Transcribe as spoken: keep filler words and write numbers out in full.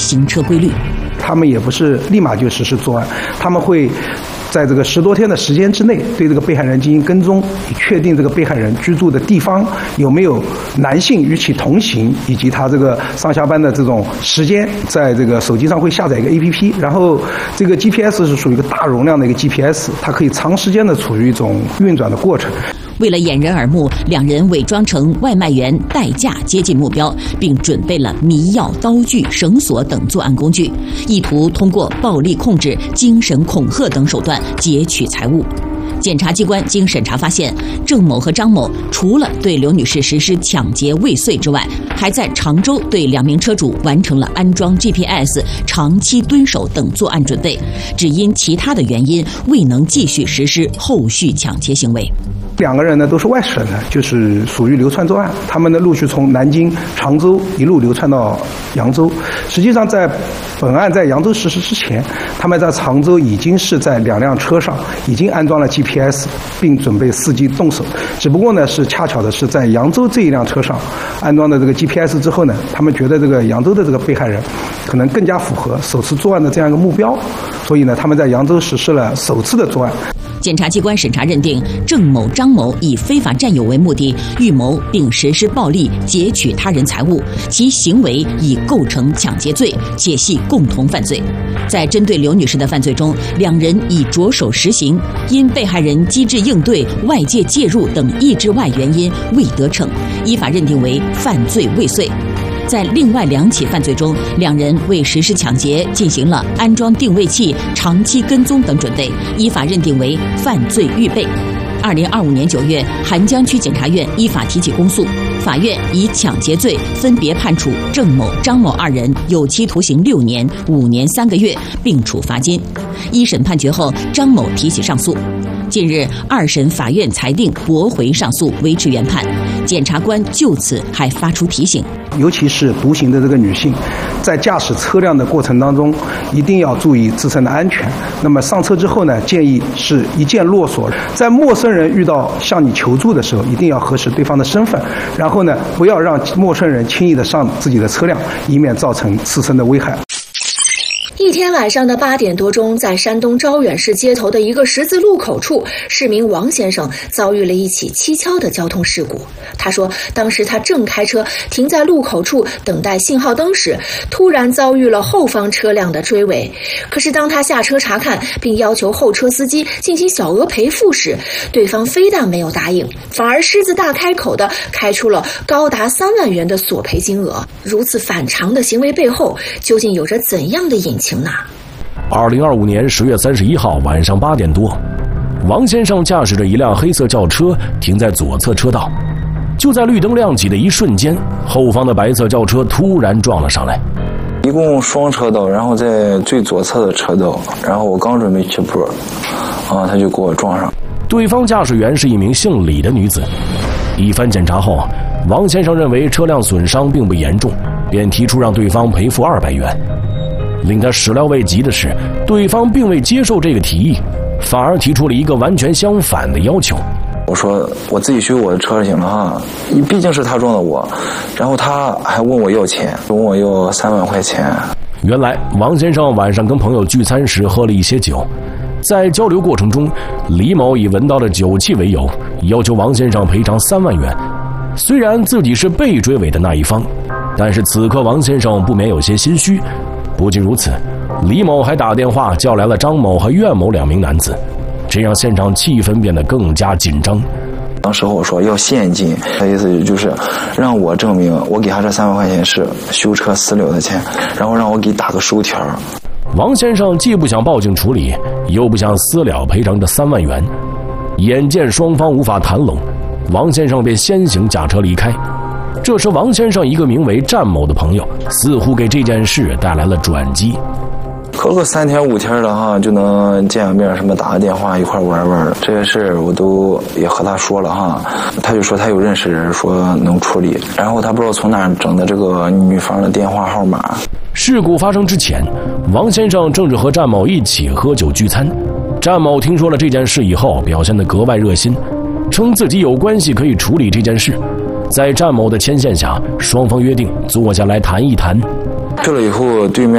行车规律。 他们也不是立马就实施作案，他们会在这个十多天的时间之内对这个被害人进行跟踪，以确定这个被害人居住的地方有没有男性与其同行，以及他这个上下班的这种时间。在这个手机上会下载一个 A P P， 然后这个 G P S 是属于一个大容量的一个 G P S， 它可以长时间的处于一种运转的过程。 为了掩人耳目，两人伪装成外卖员代驾接近目标，并准备了迷药、刀具、绳索等作案工具，意图通过暴力控制、精神恐吓等手段劫取财物。检察机关经审查发现，郑某和张某除了对刘女士实施抢劫未遂之外，还在常州对两名车主完成了安装 G P S、长期蹲守等作案准备，只因其他的原因未能继续实施后续抢劫行为。 两个人呢都是外省的，就是属于流窜作案。他们呢陆续从南京、常州一路流窜到扬州。实际上，在本案在扬州实施之前，他们在常州已经是在两辆车上已经安装了 G P S， 并准备伺机动手。只不过呢，是恰巧的是在扬州这一辆车上安装的这个 G P S 之后呢，他们觉得这个扬州的这个被害人可能更加符合首次作案的这样一个目标，所以呢，他们在扬州实施了首次的作案。 检察机关审查认定，郑某、张某以非法占有为目的，预谋并实施暴力劫取他人财物，其行为已构成抢劫罪，且系共同犯罪。在针对刘女士的犯罪中，两人已着手实行，因被害人机智应对、外界介入等意志外原因未得逞，依法认定为犯罪未遂。在另外两起犯罪中，两人为实施抢劫进行了安装定位器、长期跟踪等准备，依法认定为犯罪预备。二零二五年九月，邗江区检察院依法提起公诉，法院以抢劫罪分别判处郑某、张某二人有期徒刑六年、五年三个月，并处罚金。一审判决后，张某提起上诉。近日，二审法院裁定驳回上诉，维持原判。检察官就此还发出提醒， 尤其是独行的这个女性，在驾驶车辆的过程当中，一定要注意自身的安全。那么上车之后呢，建议是一键落锁。在陌生人遇到向你求助的时候，一定要核实对方的身份，然后呢，不要让陌生人轻易的上自己的车辆，以免造成自身的危害。 一天晚上的八点多钟，在山东招远市街头的一个十字路口处，市民王先生遭遇了一起蹊跷的交通事故。他说，当时他正开车停在路口处等待信号灯时，突然遭遇了后方车辆的追尾。可是当他下车查看，并要求后车司机进行小额赔付时，对方非但没有答应，反而狮子大开口的开出了高达三万元的索赔金额。如此反常的行为背后，究竟有着怎样的隐情呢？ 二零二五年十月三十一号晚上八点多，王先生驾驶着一辆黑色轿车停在左侧车道。就在绿灯亮起的一瞬间，后方的白色轿车突然撞了上来。 一共双车道，然后在最左侧的车道，然后我刚准备起步，啊，他就给我撞上。 对方驾驶员是一名姓李的女子。一番检查后，王先生认为车辆损伤并不严重，便提出让对方赔付二百元。令他始料未及的是，对方并未接受这个提议，反而提出了一个完全相反的要求。 我说我自己修我的车就行了哈，毕竟是他撞的我，然后他还问我要钱，问我要三万块钱。 原来王先生晚上跟朋友聚餐时喝了一些酒，在交流过程中，李某以闻到了酒气为由，要求王先生赔偿三万元。虽然自己是被追尾的那一方，但是此刻王先生不免有些心虚。不仅如此，李某还打电话叫来了张某和苑某两名男子，这让现场气氛变得更加紧张。 当时我说要现金，他意思就是让我证明我给他这三万块钱是修车私了的钱，然后让我给打个收条。 王先生既不想报警处理，又不想私了赔偿这三万元，眼见双方无法谈拢，王先生便先行驾车离开。这时王先生一个名为战某的朋友似乎给这件事带来了转机。 隔个三天五天的哈，就能见个面，什么打个电话一块玩玩的，这些事我都也和他说了哈。他就说他有认识人说能处理，然后他不知道从哪整的这个女方的电话号码。 事故发生之前，王先生正是和战某一起喝酒聚餐。战某听说了这件事以后，表现得格外热心，称自己有关系可以处理这件事。在战某的牵线下，双方约定坐下来谈一谈。 去了以后，对面